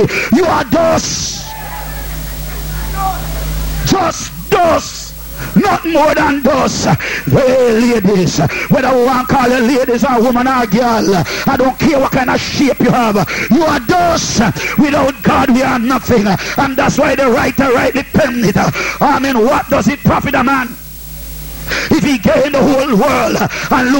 You are dust. Just dust. Not more than dust. Hey, ladies, whether we want to call you ladies or woman or girl, I don't care what kind of shape you have. You are dust. Without God, we are nothing. And that's why the writer rightly penned it. I mean, what does it profit a man if he gain the whole world and lose